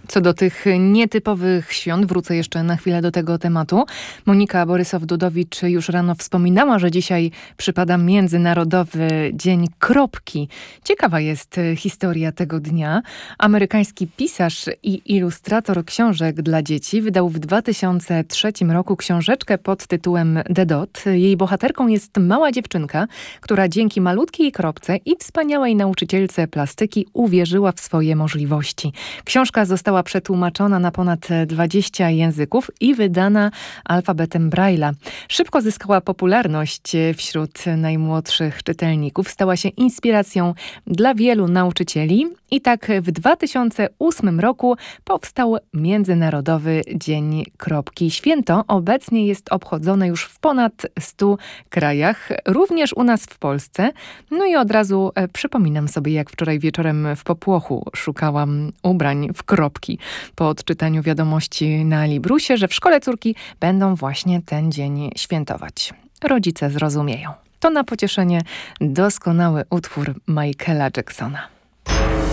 Co do tych nietypowych świąt, wrócę jeszcze na chwilę do tego tematu. Monika Borysow-Dudowicz już rano wspominała, że dzisiaj przypada Międzynarodowy Dzień Kropki. Ciekawa jest historia tego dnia. Amerykański pisarz i ilustrator książek dla dzieci wydał w 2003 roku książeczkę pod tytułem The Dot. Jej bohaterką jest mała dziewczynka, która dzięki malutkiej kropce i wspaniałej nauczycielce plastyki uwierzyła w swoje możliwości. Książka została przetłumaczona na ponad 20 języków i wydana alfabetem Braille'a. Szybko zyskała popularność wśród najmłodszych czytelników. Stała się inspiracją dla wielu nauczycieli i tak w 2008 roku powstał Międzynarodowy Dzień Kropki. Święto obecnie jest obchodzone już w ponad 100 krajach, również u nas w Polsce. No i od razu przypominam sobie, jak wczoraj wieczorem w popłochu szukałam ubrań w kropki po odczytaniu wiadomości na Librusie, że w szkole córki będą właśnie ten dzień świętować. Rodzice zrozumieją. To na pocieszenie doskonały utwór Michaela Jacksona.